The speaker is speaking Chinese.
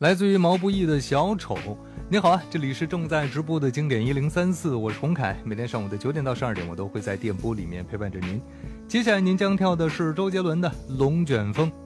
来自于毛不易的小丑。你好啊，这里是正在直播的经典1034，我是洪凯。每天上午的9点到12点，我都会在电波里面陪伴着您。接下来您将跳的是周杰伦的《龙卷风》。